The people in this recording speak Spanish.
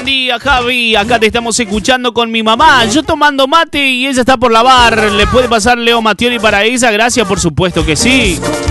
día, Javi. Acá te estamos escuchando con mi mamá. Yo tomando mate y ella está por lavar. ¿Le puede pasar Leo Mattioli para ella? Gracias, por supuesto que sí.